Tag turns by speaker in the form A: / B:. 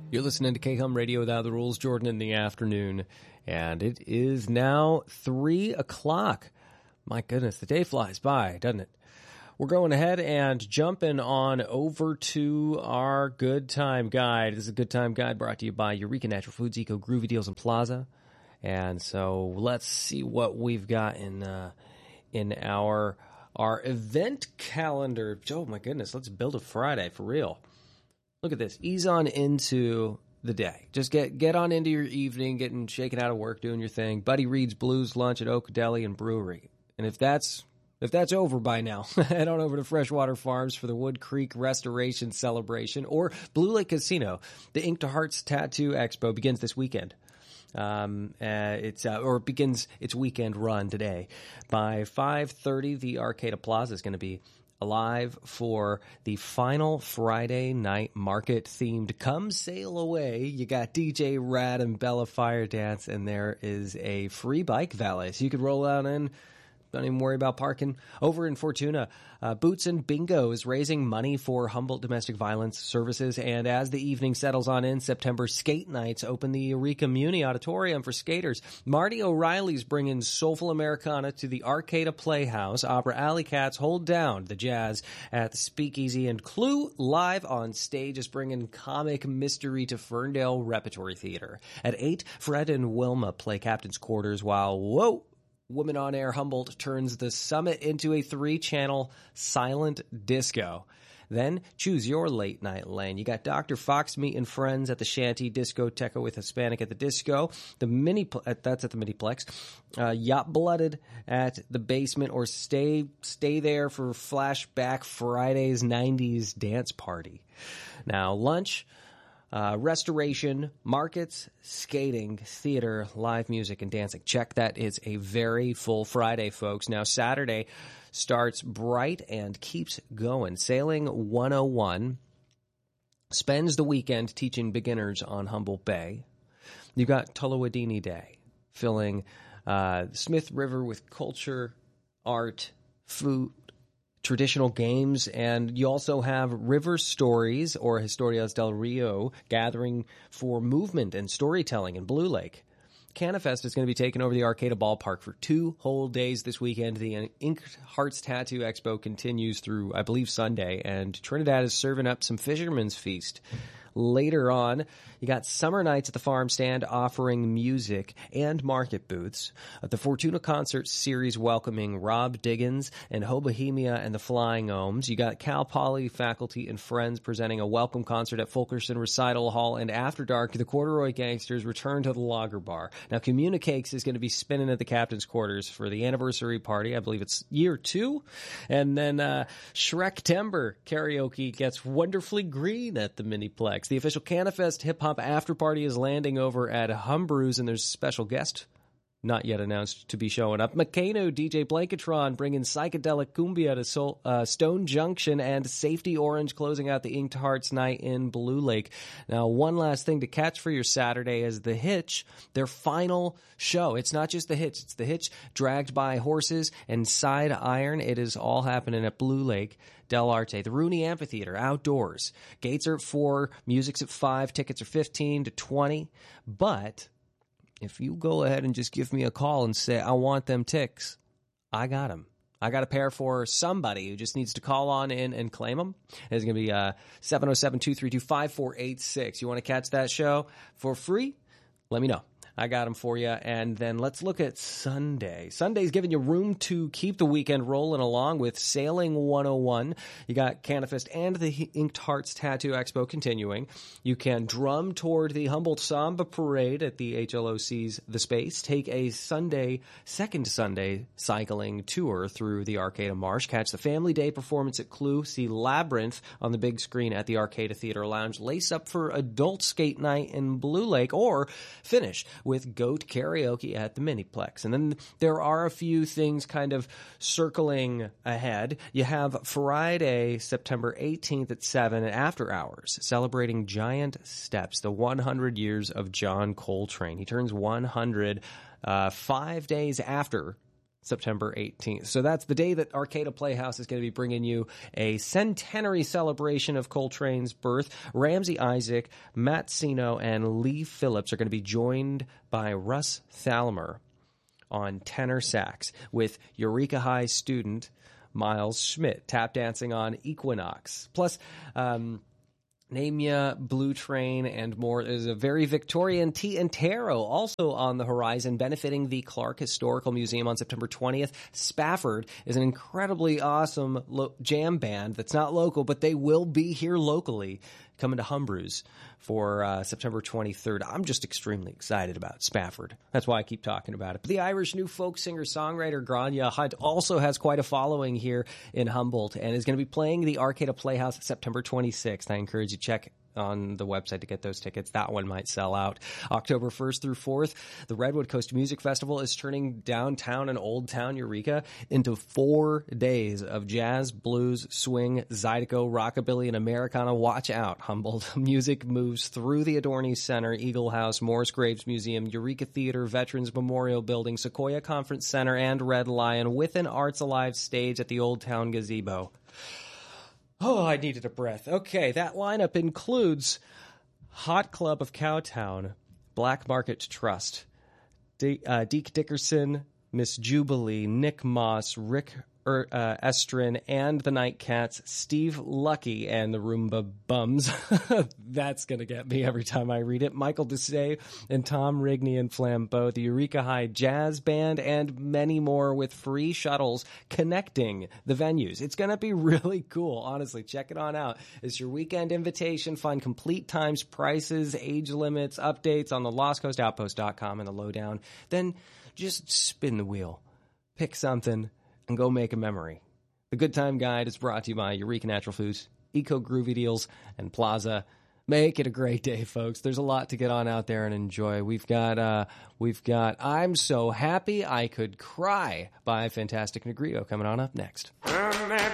A: You're listening to K-Hum Radio Without the Rules, Jordan in the afternoon, and it is now 3 o'clock. My goodness, the day flies by, doesn't it? We're going ahead and jumping on over to our Good Time Guide. This is a Good Time Guide brought to you by Eureka Natural Foods, Eco Groovy Deals and Plaza. And so let's see what we've got in our event calendar. Oh my goodness, let's build a Friday for real. Look at this. Ease on into the day. Just get on into your evening, getting shaken out of work, doing your thing. Buddy Reed's Blues Lunch at Oak Deli and Brewery. And if that's over by now, head on over to Freshwater Farms for the Wood Creek Restoration Celebration, or Blue Lake Casino. The Ink to Hearts Tattoo Expo begins this weekend. It begins its weekend run today. By 5:30, the Arcata Plaza is going to be alive for the final Friday night market themed Come Sail Away. You got DJ Rad and Bella Fire Dance, and there is a free bike valet. So you could roll out in. Don't even worry about parking. Over in Fortuna, Boots and Bingo is raising money for Humboldt Domestic Violence Services. And as the evening settles on in, September skate nights open the Eureka Muni Auditorium for skaters. Marty O'Reilly's bringing Soulful Americana to the Arcata Playhouse. Opera Alley Cats hold down the jazz at the Speakeasy. And Clue live on stage is bringing comic mystery to Ferndale Repertory Theater. At 8, Fred and Wilma play Captain's Quarters while, Women on Air Humboldt turns the summit into a 3-channel silent disco. Then choose your late night lane. You got Dr. Fox meeting friends at the Shanty Discoteca with Hispanic at the Disco. That's at the Miniplex. Yacht Blooded at the Basement, or stay there for Flashback Friday's 90s dance party. Now lunch. Restoration, markets, skating, theater, live music, and dancing. Check that. It's a very full Friday, folks. Now, Saturday starts bright and keeps going. Sailing 101 spends the weekend teaching beginners on Humboldt Bay. You got Tolowadini Day, filling Smith River with culture, art, food, traditional games, and you also have River Stories, or Historias del Rio, gathering for movement and storytelling in Blue Lake. Canifest is going to be taking over the Arcata Ballpark for 2 whole days this weekend. The Ink Hearts Tattoo Expo continues through, I believe, Sunday, and Trinidad is serving up some Fisherman's Feast. Later on, you got Summer Nights at the Farm Stand offering music and market booths. The Fortuna Concert Series welcoming Rob Diggins and Hobohemia and the Flying Ohms. You got Cal Poly faculty and friends presenting a welcome concert at Fulkerson Recital Hall. And after dark, the Corduroy Gangsters return to the Lager Bar. Now, Communicates is going to be spinning at the Captain's Quarters for the anniversary party. I believe it's year 2. And then Shrek Timber karaoke gets wonderfully green at the Miniplex. The official Canifest Hip Hop After Party is landing over at Humbrew's, and there's a special guest not yet announced to be showing up. Makano DJ Blankatron bringing psychedelic cumbia to Stone Junction, and Safety Orange closing out the Inked Hearts night in Blue Lake. Now, one last thing to catch for your Saturday is The Hitch, their final show. It's not just The Hitch, it's The Hitch dragged by horses and side iron. It is all happening at Blue Lake Del Arte, the Rooney Amphitheater, outdoors. Gates are at 4, music's at 5, tickets are 15 to 20, but if you go ahead and just give me a call and say, I want them ticks, I got them. I got a pair for somebody who just needs to call on in and claim them. It's going to be 707-232-5486. You want to catch that show for free? Let me know. I got them for you. And then let's look at Sunday. Sunday's giving you room to keep the weekend rolling along with Sailing 101. You got Canifest and the Inked Hearts Tattoo Expo continuing. You can drum toward the Humboldt Samba Parade at the HLOC's The Space. Take a second Sunday cycling tour through the Arcata Marsh. Catch the Family Day performance at Clue. See Labyrinth on the big screen at the Arcata Theater Lounge. Lace up for adult skate night in Blue Lake, or finish with Goat Karaoke at the Miniplex. And then there are a few things kind of circling ahead. You have Friday, September 18th at 7 at After Hours, celebrating Giant Steps, the 100 years of John Coltrane. He turns 100 5 days after September 18th. So that's the day that Arcata Playhouse is going to be bringing you a centenary celebration of Coltrane's birth. Ramsey Isaac, Matt Sino, and Lee Phillips are going to be joined by Russ Thalmer on tenor sax, with Eureka High student Miles Schmidt tap dancing on Equinox. Plus, Namia, Blue Train, and more. There's a very Victorian tea and tarot also on the horizon, benefiting the Clark Historical Museum on September 20th. Spafford is an incredibly awesome jam band that's not local, but they will be here locally, coming to Humbrew's for September 23rd. I'm just extremely excited about Spafford. That's why I keep talking about it. But the Irish new folk singer-songwriter Grania Hunt also has quite a following here in Humboldt and is going to be playing the Arcata Playhouse September 26th. I encourage you to check on the website to get those tickets. That one might sell out. October 1st through 4th, the Redwood Coast Music Festival is turning downtown and Old Town Eureka into 4 days of jazz, blues, swing, zydeco, rockabilly, and Americana. Watch out. Humboldt music moves through the Adorney Center, Eagle House, Morris Graves Museum, Eureka Theater, Veterans Memorial Building, Sequoia Conference Center, and Red Lion, with an Arts Alive stage at the Old Town Gazebo. Oh, I needed a breath. Okay, that lineup includes Hot Club of Cowtown, Black Market Trust, Deke Dickerson, Miss Jubilee, Nick Moss, Rick Estrin, and the Nightcats, Steve Lucky, and the Roomba Bums. That's going to get me every time I read it. Michael Desai and Tom Rigney and Flambeau, the Eureka High Jazz Band, and many more, with free shuttles connecting the venues. It's going to be really cool. Honestly, check it on out. It's your weekend invitation. Find complete times, prices, age limits, updates on the LostCoastOutpost.com and the Lowdown. Then just spin the wheel. Pick something and go make a memory. The Good Time Guide is brought to you by Eureka Natural Foods, Eco Groovy Deals, and Plaza. Make it a great day, folks. There's a lot to get on out there and enjoy. We've got I'm So Happy I Could Cry by Fantastic Negrito coming on up next.